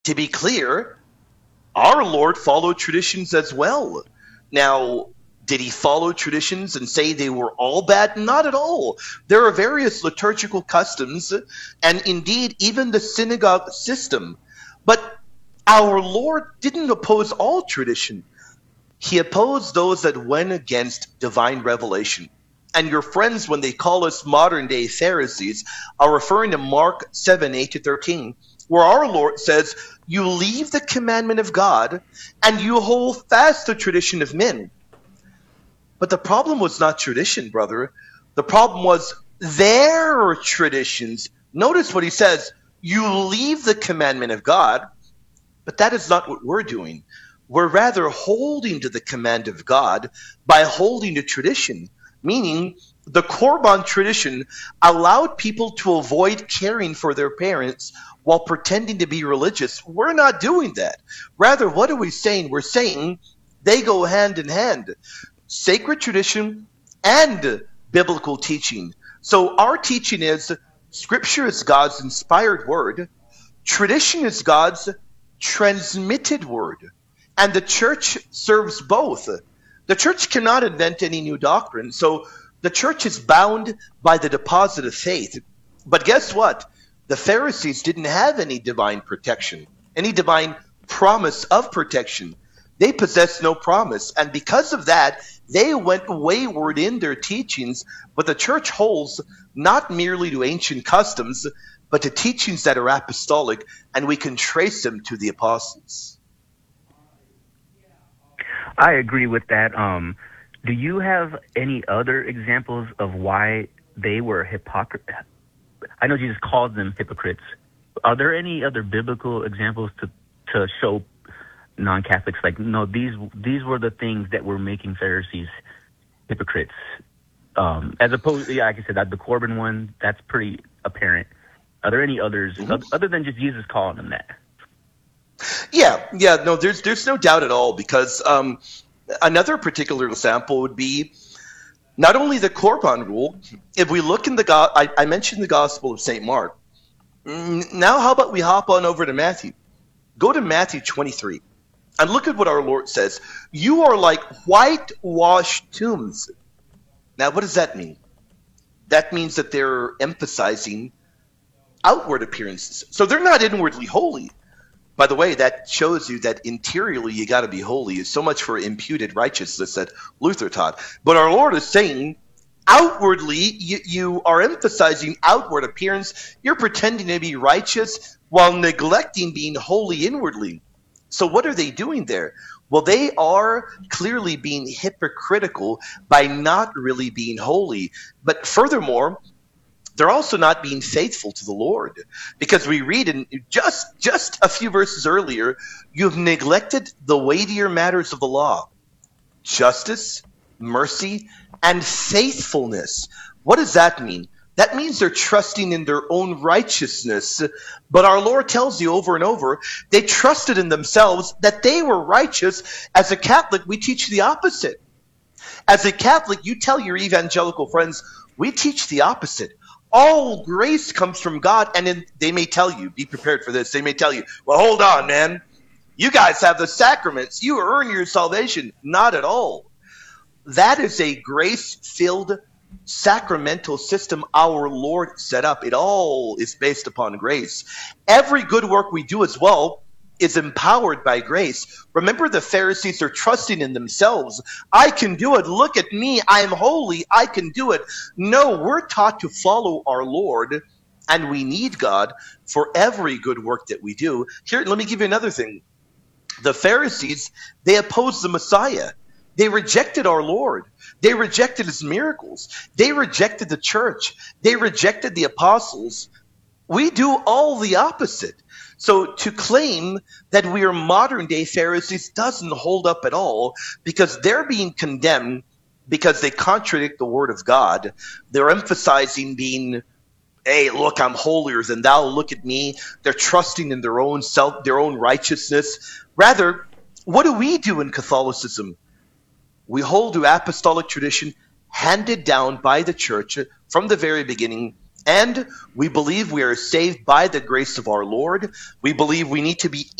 To be clear, our Lord followed traditions as well. Now, did he follow traditions and say they were all bad? Not at all. There are various liturgical customs, and indeed even the synagogue system. But our Lord didn't oppose all tradition. He opposed those that went against divine revelation. And your friends, when they call us modern day Pharisees, are referring to Mark 7, 8 to 13, where our Lord says, you leave the commandment of God and you hold fast the tradition of men. But the problem was not tradition, brother. The problem was their traditions. Notice what he says, you leave the commandment of God, but that is not what we're doing. We're rather holding to the command of God by holding to tradition, meaning the Korban tradition allowed people to avoid caring for their parents while pretending to be religious. We're not doing that. Rather, what are we saying? We're saying they go hand in hand. Sacred tradition and biblical teaching. So our teaching is Scripture is God's inspired word. Tradition is God's transmitted word. And the church serves both. The church cannot invent any new doctrine. So the church is bound by the deposit of faith. But guess what? The Pharisees didn't have any divine protection, any divine promise of protection. They possessed no promise. And because of that, they went wayward in their teachings. But the church holds not merely to ancient customs, but to teachings that are apostolic, and we can trace them to the apostles. I agree with that. Do you have any other examples of why they were hypocrite? I know Jesus called them hypocrites. Are there any other biblical examples to show non-Catholics like, no, these were the things that were making Pharisees hypocrites? As opposed, like I said, the Corban one, that's pretty apparent. Are there any others other than just Jesus calling them that? Yeah, no, there's no doubt at all, because another particular example would be not only the Korban rule. If we look in I mentioned the Gospel of St. Mark. Now how about we hop on over to Matthew? Go to Matthew 23 and look at what our Lord says. You are like whitewashed tombs. Now what does that mean? That means that they're emphasizing outward appearances. So they're not inwardly holy. By the way, that shows you that interiorly you got to be holy. So much for imputed righteousness that Luther taught. But our Lord is saying, outwardly, you are emphasizing outward appearance. You're pretending to be righteous while neglecting being holy inwardly. So what are they doing there? Well, they are clearly being hypocritical by not really being holy. But furthermore, they're also not being faithful to the Lord, because we read in just a few verses earlier, you've neglected the weightier matters of the law, justice, mercy, and faithfulness. What does that mean? That means they're trusting in their own righteousness. But our Lord tells you over and over, they trusted in themselves that they were righteous. As a Catholic, we teach the opposite. As a Catholic, you tell your evangelical friends, we teach the opposite. All grace comes from God, and they may tell you, be prepared for this, they may tell you, well, hold on, man. You guys have the sacraments. You earn your salvation. Not at all. That is a grace-filled sacramental system our Lord set up. It all is based upon grace. Every good work we do as well is empowered by grace. Remember, the Pharisees are trusting in themselves. I can do it. Look at me. I am holy. I can do it. No, we're taught to follow our Lord, and we need God for every good work that we do. Here, let me give you another thing. The Pharisees, they opposed the Messiah. They rejected our Lord. They rejected his miracles. They rejected the church. They rejected the apostles. We do all the opposite. So to claim that we are modern day Pharisees doesn't hold up at all, because they're being condemned because they contradict the word of God. They're emphasizing being, hey, look, I'm holier than thou. Look at me. They're trusting in their own self, their own righteousness. Rather, what do we do in Catholicism? We hold to apostolic tradition handed down by the church from the very beginning, And we believe we are saved by the grace of our Lord. We believe we need to be